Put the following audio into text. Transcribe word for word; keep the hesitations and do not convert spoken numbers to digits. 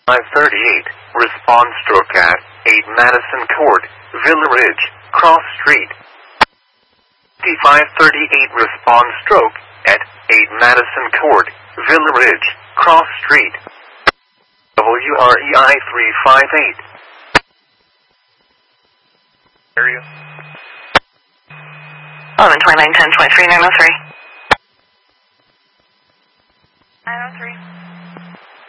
five thirty-eight, response stroke at eight Madison Court, Villa Ridge, Cross Street. five thirty-eight, response stroke at eight Madison Court, Villa Ridge, Cross Street. W R E I three five eight. Area. eleven twenty-nine ten twenty-three nine oh three. nine oh three.